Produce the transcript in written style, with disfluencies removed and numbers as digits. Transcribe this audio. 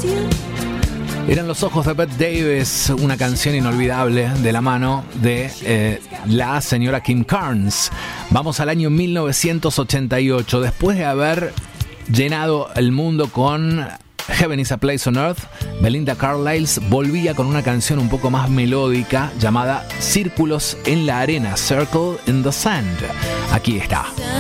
Eran Los ojos de Bette Davis, una canción inolvidable de la mano de la señora Kim Carnes. Vamos al año 1988, después de haber llenado el mundo con Heaven is a Place on Earth, Belinda Carlisle volvía con una canción un poco más melódica llamada Círculos en la Arena, Circle in the Sand. Aquí está.